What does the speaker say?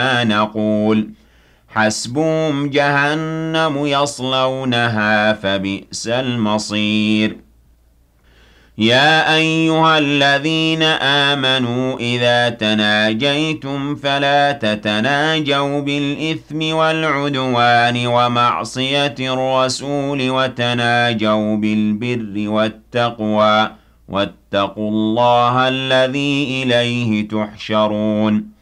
نقول حسبهم جهنم يصلونها فبئس المصير يا أيها الذين آمنوا إذا تناجيتم فلا تتناجوا بالإثم والعدوان ومعصية الرسول وتناجوا بالبر والتقوى واتقوا الله الذي إليه تحشرون